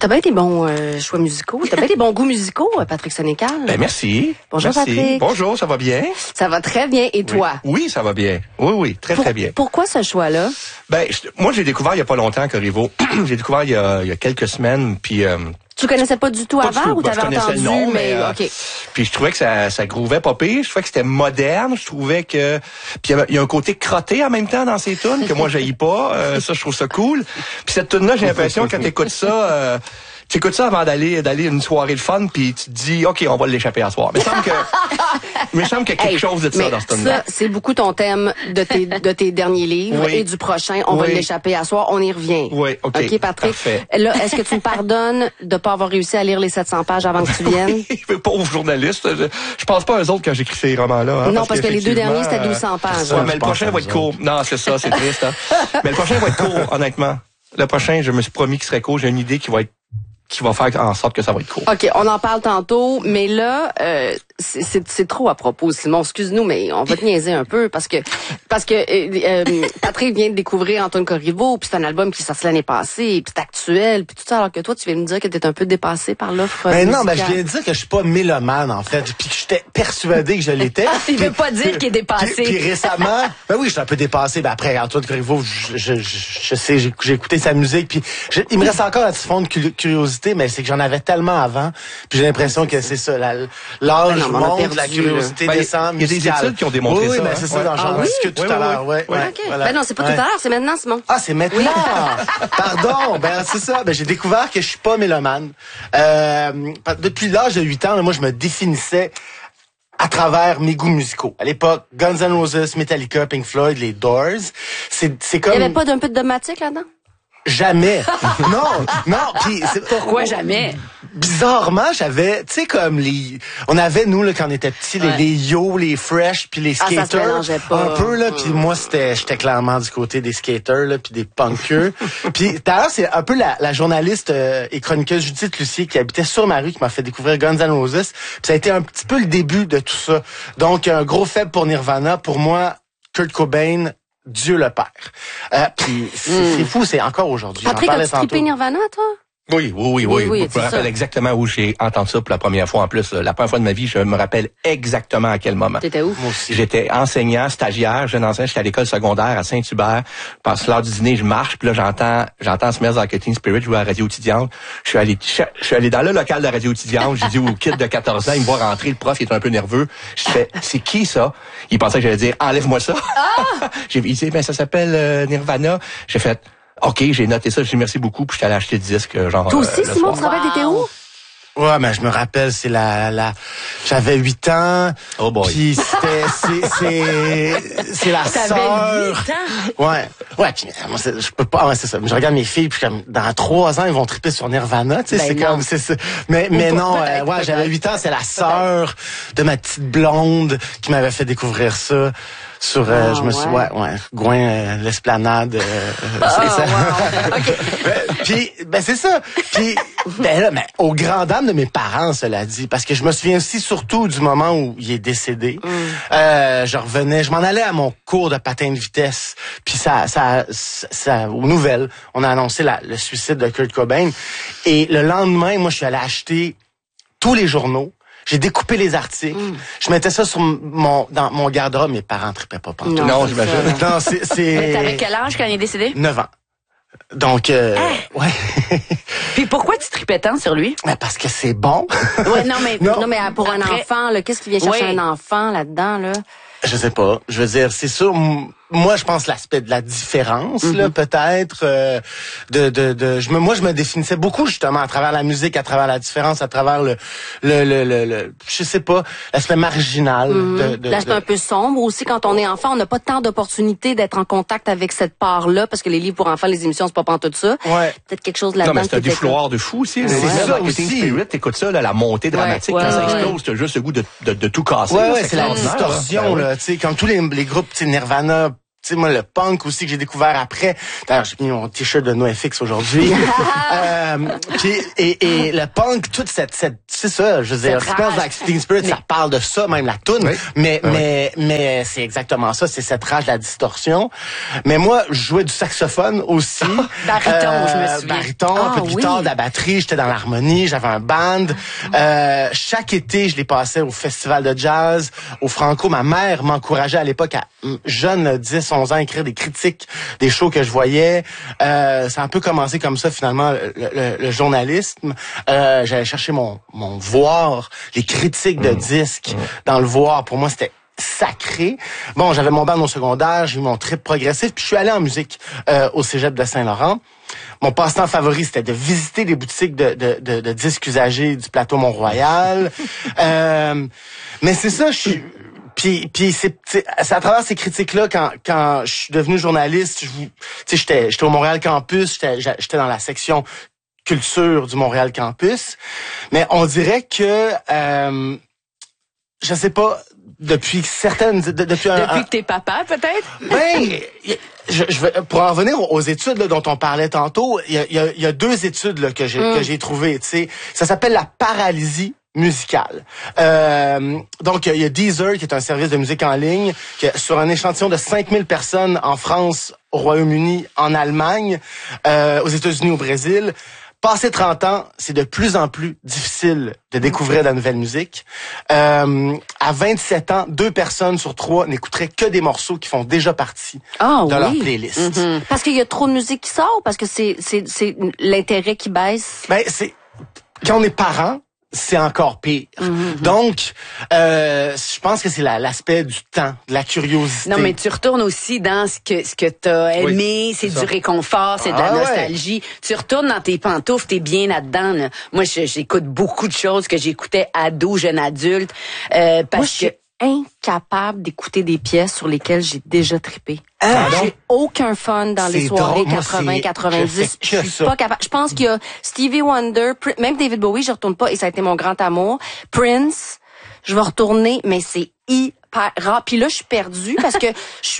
T'as bien des bons choix musicaux. T'as bien des bons goûts musicaux, Patrick Sénécal. Ben merci. Bonjour merci. Patrick. Bonjour, ça va bien? Ça va très bien. Et toi? Oui, ça va bien. Oui, très bien. Pourquoi ce choix-là? Ben, moi, j'ai découvert il y a pas longtemps Corriveau. J'ai découvert il y a quelques semaines, puis... Tu connaissais pas du tout avant ou t'avais entendu? Le nom, mais OK. Puis je trouvais que ça grouvait pas pire. Je trouvais que c'était moderne. Je trouvais que... Puis il y a un côté crotté en même temps dans ces tunes que moi, j'haïs pas. Ça, je trouve ça cool. Puis cette tune-là, j'ai l'impression, quand t'écoutes ça... Tu écoutes ça avant d'aller une soirée de fun, puis tu te dis, OK, on va l'échapper à soir. Mais il me semble qu'il y a quelque chose de ça dans ce tune-là. Ça, c'est beaucoup ton thème de tes derniers livres et du prochain. On va l'échapper à soir. On y revient. Oui, OK, Patrick. Parfait. Là, est-ce que tu me pardonnes de pas avoir réussi à lire les 700 pages avant que tu viennes? Oui, pauvre journaliste. Je pense pas à eux autres quand j'écris ces romans-là. Non, parce que les deux derniers, c'était 1200 pages. Ouais, mais le prochain va être court. Non, c'est ça, c'est triste. Hein. Mais le prochain va être court, honnêtement. Le prochain, je me suis promis qu'il serait court. J'ai une idée qui va faire en sorte que ça va être court. OK, on en parle tantôt, mais là, c'est trop à propos, Simon. Excuse-nous, mais on va te niaiser un peu parce que Patrick vient de découvrir Antoine Corriveau, puis c'est un album qui est sorti l'année passée, puis c'est actuel, puis tout ça, alors que toi, tu viens me dire que t'es un peu dépassé par l'offre musicale. Non, je viens de dire que je suis pas mélomane, en fait, puis que j'étais persuadé que je l'étais. Il veut pas dire qu'il est dépassé. Puis récemment, oui, je suis un peu dépassé. Ben après, Antoine Corriveau, je sais, j'ai écouté sa musique, puis il me reste encore un petit fond de curiosité, mais c'est que j'en avais tellement avant, puis j'ai l'impression que c'est ça, l'âge monte, la curiosité descend. Il y a des études qui ont démontré ça. Oui, c'est ça, j'en discute tout à l'heure. OK. Voilà. Ben non, c'est pas tout à l'heure, c'est maintenant, Simon. Ah, c'est maintenant. Oui. Pardon, c'est ça. J'ai découvert que je suis pas mélomane. Depuis l'âge de 8 ans, moi, je me définissais à travers mes goûts musicaux. À l'époque, Guns N' Roses, Metallica, Pink Floyd, les Doors. C'est comme... Il y avait pas d'un peu de dogmatique là-dedans? Jamais. Non. Puis pourquoi jamais? Bizarrement, j'avais, tu sais, comme on avait, nous, là, quand on était petits, les yo, les fresh, puis les skaters. Ça se mélangeait pas. Un peu, là, puis moi, j'étais clairement du côté des skaters, là, puis des punkeux. Puis, d'ailleurs, c'est un peu la journaliste et chroniqueuse Judith Lucier qui habitait sur ma rue, qui m'a fait découvrir Guns N' Roses. Puis ça a été un petit peu le début de tout ça. Donc, un gros faible pour Nirvana. Pour moi, Kurt Cobain, Dieu le Père. Puis c'est fou, c'est encore aujourd'hui. Patrick, as-tu trippé Nirvana, toi? Oui. Je me rappelle exactement où j'ai entendu ça pour la première fois. En plus, la première fois de ma vie, je me rappelle exactement à quel moment. T'étais où? Moi aussi. J'étais enseignant, stagiaire, jeune enseignant. J'étais à l'école secondaire à Saint-Hubert. Passe l'heure du dîner, je marche, puis là, j'entends Smells Like Teen Spirit jouer à la radio étudiante. Je suis allé dans le local de la radio étudiante. J'ai dit au kid de 14 ans, il me voit rentrer, le prof, il est un peu nerveux. Je fais, c'est qui ça? Il pensait que j'allais dire, enlève-moi ça. Il dit, ça s'appelle Nirvana. J'ai fait, OK, j'ai noté ça, j'ai merci beaucoup, puis je suis allé acheter le disque, genre. Toi aussi, Simon, tu te rappelles, t'étais où? Ouais, mais je me rappelle, c'est j'avais 8 ans. Oh boy. Puis c'est la sœur. 8 ans? Ouais, puis moi, je peux pas, c'est ça. Je regarde mes filles, puis comme, dans 3 ans, ils vont triper sur Nirvana, tu sais, c'est comme, c'est ça. Mais non, j'avais 8 ans, c'est la sœur de ma petite blonde qui m'avait fait découvrir ça. Sur, je me suis, Gouin, l'esplanade, c'est ça. Wow. Okay. Puis, c'est ça. Puis, mais aux grandes dames de mes parents, cela dit, parce que je me souviens aussi surtout du moment où il est décédé. Je m'en allais à mon cours de patin de vitesse, puis ça, aux nouvelles, on a annoncé le suicide de Kurt Cobain, et le lendemain, moi, je suis allé acheter tous les journaux. J'ai découpé les articles. Je mettais ça dans mon garde-robe. Mes parents tripaient pas partout. Non, j'imagine. Non, c'est... Mais t'avais quel âge quand il est décédé? 9 ans. Donc, ouais. Puis pourquoi tu tripais tant sur lui? Parce que c'est bon. Ouais, non, mais pour un enfant, là, qu'est-ce qui vient chercher un enfant là-dedans, là? Je sais pas. Je veux dire, c'est sûr. Moi, je pense l'aspect de la différence, là, peut-être. Moi, je me définissais beaucoup justement à travers la musique, à travers la différence, à travers le je sais pas, l'aspect marginal. L'aspect un peu sombre aussi. Quand on est enfant, on n'a pas tant d'opportunités d'être en contact avec cette part-là, parce que les livres pour enfants, les émissions, c'est pas pantoute ça. Ouais. Peut-être quelque chose là-dedans. Non, mais c'est un défouloir de fou aussi. C'est ça aussi. Spirit, t'écoutes ça, là, la montée dramatique, quand ça explose, t'as juste le goût de tout casser. Ouais, c'est la distorsion, là, tu sais, comme tous les groupes, tu sais, Nirvana, sais, moi, le punk aussi que j'ai découvert après. D'ailleurs, j'ai mis mon t-shirt de NoFX aujourd'hui. Et le punk, toute cette c'est ça, je veux dire, Smells Like Teen Spirit, ça parle de ça, même la toune. Oui. Mais c'est exactement ça, c'est cette rage de la distorsion. Mais moi, je jouais du saxophone aussi. Baryton, je me souviens. Baryton, un peu de guitare, de la batterie, j'étais dans l'harmonie, j'avais un band. Chaque été, je les passais au festival de jazz, au Franco. Ma mère m'encourageait à l'époque, à jeune, 10, 11 ans, à écrire des critiques des shows que je voyais. Ça a un peu commencé comme ça, finalement, le journalisme. J'allais chercher mon voir, les critiques de disques dans le voir. Pour moi, c'était sacré. Bon, j'avais mon band au secondaire, j'ai eu mon trip progressif, puis je suis allé en musique au Cégep de Saint-Laurent. Mon passe-temps favori, c'était de visiter les boutiques de disques usagés du plateau Mont-Royal. Mais c'est ça, Puis c'est à travers ces critiques-là, quand je suis devenu journaliste, j'étais au Montréal Campus, j'étais dans la section culture du Montréal Campus, mais on dirait que je sais pas, depuis que t'es papa, peut-être? Ben, pour en revenir aux études là, dont on parlait tantôt, il y a 2 études là, que j'ai trouvées. Tu sais, ça s'appelle la paralysie musicale. Donc, il y a Deezer, qui est un service de musique en ligne, qui, sur un échantillon de 5000 personnes en France, au Royaume-Uni, en Allemagne, aux États-Unis, au Brésil. Passé 30 ans, c'est de plus en plus difficile de découvrir de la nouvelle musique. À 27 ans, 2 personnes sur 3 n'écouteraient que des morceaux qui font déjà partie de leur playlist. Parce qu'il y a trop de musique qui sort, parce que c'est l'intérêt qui baisse. Ben, quand on est parent, c'est encore pire. Donc, je pense que c'est l'aspect du temps, de la curiosité. Non, mais tu retournes aussi dans ce que t'as aimé, c'est du réconfort, c'est de la nostalgie. Ouais. Tu retournes dans tes pantoufles, t'es bien là-dedans. Là. Moi, j'écoute beaucoup de choses que j'écoutais ado, jeune adulte, parce que incapable d'écouter des pièces sur lesquelles j'ai déjà trippé. J'ai aucun fun dans les soirées 80-90. Je suis pas capable. Je pense qu'il y a Stevie Wonder, même David Bowie, je retourne pas et ça a été mon grand amour. Prince, je vais retourner, mais c'est hyper rare. Puis là, je suis perdue parce que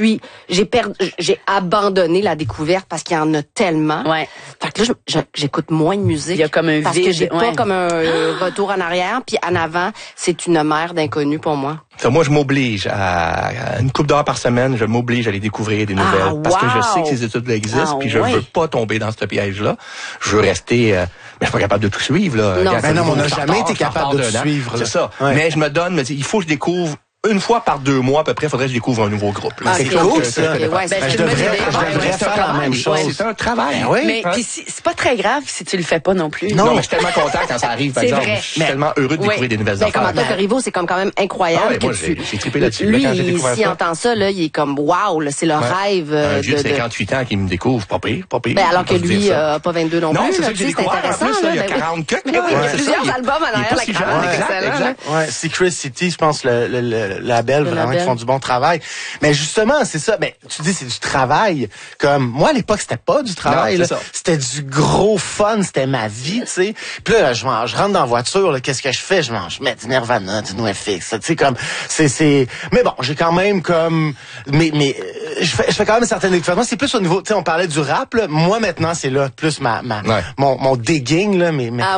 j'ai abandonné la découverte parce qu'il y en a tellement. Ouais. Fait que là, j'écoute moins de musique. Il y a comme un vide. Parce que j'ai pas comme un retour en arrière. Puis en avant, c'est une mer d'inconnus pour moi. Moi, je m'oblige à une couple d'heures par semaine, je m'oblige à aller découvrir des nouvelles. Parce que je sais que ces études-là existent, puis je veux pas tomber dans ce piège-là. Je veux rester... mais je suis pas capable de tout suivre, là. Non, on n'a jamais été capable de tout suivre. C'est ça. Ouais. Mais je me donne, il faut que je découvre une fois par 2 mois, à peu près, faudrait que je découvre un nouveau groupe. C'est cool, ça. Je devrais faire la même chose. C'est un travail. Mais puis c'est pas très grave si tu le fais pas non plus. Non, mais je suis tellement content quand ça arrive, par exemple. Je suis tellement heureux de découvrir des nouvelles affaires. Comme Antoine Corriveau, c'est quand même incroyable que j'ai trippé là-dessus. Lui, s'il entend ça, là, il est comme wow, c'est le rêve. Un vieux de 58 ans qui me découvre, pas pire. Ben, alors que lui, pas 22 non plus. Non, c'est ça que j'ai découvert. En plus, il y a 40 que. Il y a plusieurs albums en arrière Exact. Ouais, Secret City, je pense, le label, vraiment, qui font du bon travail. Mais justement, c'est ça. Mais tu dis, c'est du travail. Comme, moi, à l'époque, c'était pas du travail, là. C'était du gros fun. C'était ma vie, tu sais. Puis là, je rentre dans la voiture, là. Qu'est-ce que je fais? Je mets du Nirvana, du NoFX, tu sais, comme, mais bon, j'ai quand même comme, mais, je fais quand même certaines découvertes. C'est plus au niveau, tu sais, on parlait du rap, là. Moi, maintenant, c'est là, plus mon digging, là, ma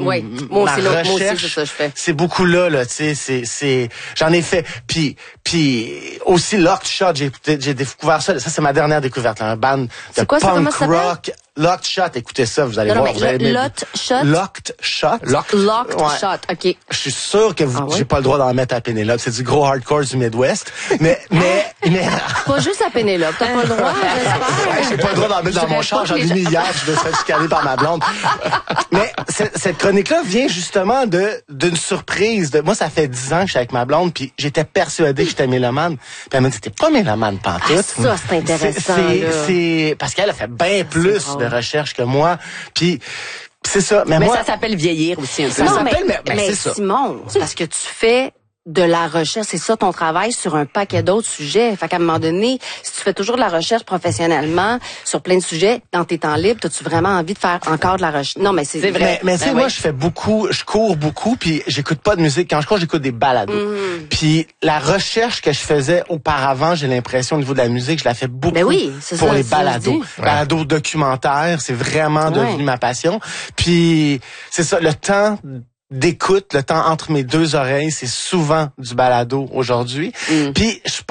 recherche. C'est ça, je fais. C'est beaucoup là, tu sais, j'en ai fait. Puis aussi Locked Shot, j'ai découvert ça. Ça, c'est ma dernière découverte, là, un band de punk rock. Locked Shot, écoutez ça, vous allez voir. Locked Shot. Locked Shot. Locked Shot, OK. Je suis sûr que j'ai pas le droit d'en mettre à Pénélope. C'est du gros hardcore du Midwest. Mais. Pas juste à Pénélope. T'as pas le droit, j'espère. J'ai pas le droit d'en mettre dans mon char. J'en ai mis hier. Je me serais chicané par ma blonde. Mais cette chronique-là vient justement d'une surprise. Moi, ça fait 10 ans que je suis avec ma blonde, puis j'étais persuadée que j'étais mélomane. Puis elle m'a dit, t'es pas mélomane pantoute. Ça, c'est intéressant. C'est parce qu'elle a fait bien plus de recherche que moi. Puis c'est ça. Mais moi, ça s'appelle vieillir aussi. Ça s'appelle, mais c'est ça. Simon, c'est parce que tu fais de la recherche. C'est ça ton travail sur un paquet d'autres sujets. Fait qu'à un moment donné, si tu fais toujours de la recherche professionnellement sur plein de sujets, dans tes temps libres, as-tu vraiment envie de faire encore de la recherche? Non, mais c'est vrai. Mais tu sais, moi, je cours beaucoup, puis j'écoute pas de musique. Quand je cours, j'écoute des balados. Puis la recherche que je faisais auparavant, j'ai l'impression, au niveau de la musique, je la fais beaucoup pour les balados. Balados documentaires, c'est vraiment devenu ma passion. Puis c'est ça, le temps d'écoute, le temps entre mes deux oreilles, c'est souvent du balado aujourd'hui. Puis je